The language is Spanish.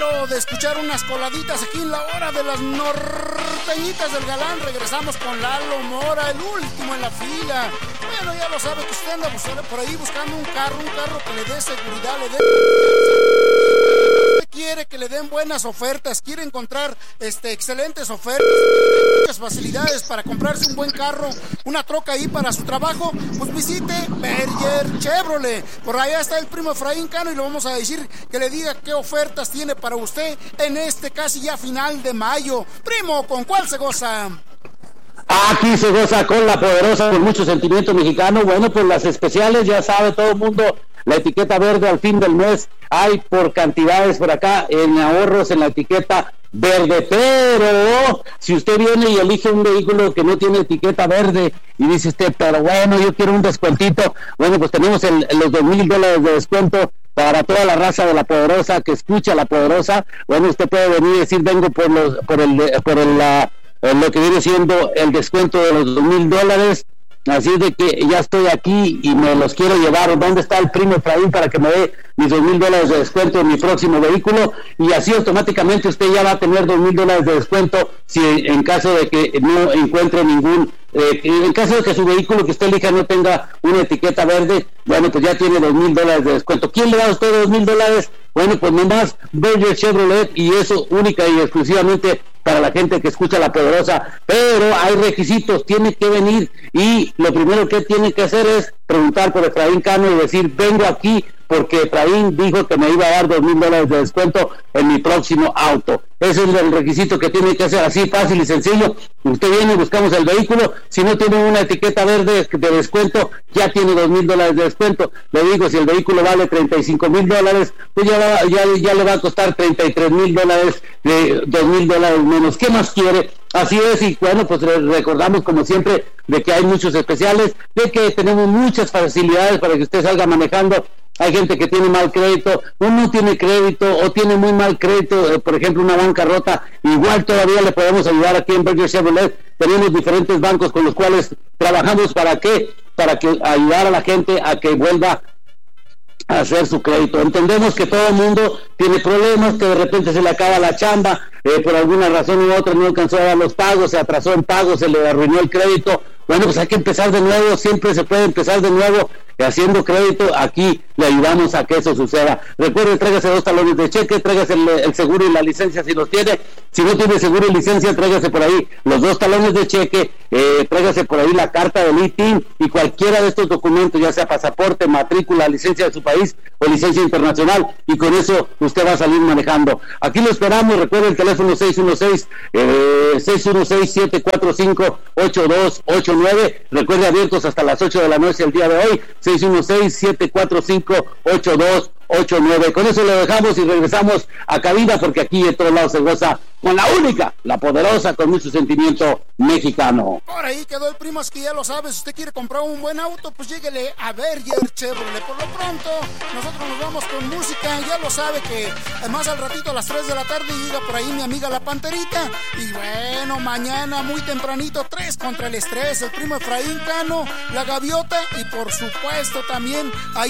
anhelo de escuchar unas coladitas aquí en la hora de las norteñitas del galán. Regresamos con Lalo Mora, el último en la fila. Bueno, ya lo sabe que usted anda por ahí buscando un carro que le dé seguridad, le dé... Quiere que le den buenas ofertas, quiere encontrar excelentes ofertas, muchas facilidades para comprarse un buen carro, una troca ahí para su trabajo, pues visite Berger Chevrolet. Por allá está el primo Efraín Cano y le vamos a decir que le diga qué ofertas tiene para usted en este casi ya final de mayo. Primo, ¿con cuál se goza? Aquí se goza con la poderosa, con mucho sentimiento mexicano. Bueno, pues las especiales, ya sabe todo el mundo, la etiqueta verde al fin del mes, hay por cantidades por acá en ahorros en la etiqueta verde, pero si usted viene y elige un vehículo que no tiene etiqueta verde y dice usted, pero bueno, yo quiero un descuentito, bueno, pues tenemos los $2,000 de descuento para toda la raza de la poderosa que escucha la poderosa. Bueno, usted puede venir y decir, vengo por lo que viene siendo el descuento de los $2,000. Así es de que ya estoy aquí y me los quiero llevar. ¿Dónde está el primo Efraín para que me dé mis $2,000 de descuento en mi próximo vehículo? Y así automáticamente usted ya va a tener $2,000 de descuento si en caso de que no encuentre ningún... en caso de que su vehículo que usted elija no tenga una etiqueta verde, bueno, pues ya tiene $2,000 de descuento. ¿Quién le da a usted $2,000? Bueno, pues nomás Berger Chevrolet, y eso única y exclusivamente para la gente que escucha la poderosa. Pero hay requisitos, tiene que venir y lo primero que tiene que hacer es preguntar por Efraín Cano y decir, vengo aquí porque Efraín dijo que me iba a dar $2,000 de descuento en mi próximo auto. Ese es el requisito que tiene que hacer, así fácil y sencillo. Usted viene y buscamos el vehículo, si no tiene una etiqueta verde de descuento, ya tiene $2,000 de descuento. Le digo, si el vehículo vale $35,000, pues ya le va a costar $33,000, de $2,000 menos. ¿Qué más quiere? Así es, y bueno, pues recordamos como siempre de que hay muchos especiales, de que tenemos muchas facilidades para que usted salga manejando. Hay gente que tiene mal crédito, o no tiene crédito, o tiene muy mal crédito, por ejemplo una bancarrota, igual todavía le podemos ayudar aquí en Berger Chevrolet. Tenemos diferentes bancos con los cuales trabajamos. ¿Para qué? Para que ayudar a la gente a que vuelva a hacer su crédito. Entendemos que todo el mundo tiene problemas, que de repente se le acaba la chamba, por alguna razón u otra no alcanzó a dar los pagos, se atrasó en pagos, se le arruinó el crédito. Bueno, pues hay que empezar de nuevo, siempre se puede empezar de nuevo haciendo crédito. Aquí le ayudamos a que eso suceda. Recuerde, tráigase 2 talones de cheque, tráigase el seguro y la licencia si los tiene. Si no tiene seguro y licencia, tráigase por ahí los 2 talones de cheque, tráigase por ahí la carta del ITIN y cualquiera de estos documentos, ya sea pasaporte, matrícula, licencia de su país o licencia internacional, y con eso usted va a salir manejando. Aquí lo esperamos. Recuerde el teléfono 616-745-8289. Recuerde, abiertos hasta las 8 de la noche el día de hoy, 616-745-8289. Con eso lo dejamos y regresamos a cabina, porque aquí en todos lados se goza con la única, la poderosa, con mucho sentimiento mexicano. Por ahí quedó el primo, es que ya lo sabes, si usted quiere comprar un buen auto, pues lléguele a Berger Chevrolet. Por lo pronto, nosotros nos vamos con música, ya lo sabe que además al ratito a las 3 de la tarde llega por ahí mi amiga La Panterita, y bueno, mañana muy tempranito, 3 contra el estrés, el primo Efraín Cano, La Gaviota, y por supuesto también ahí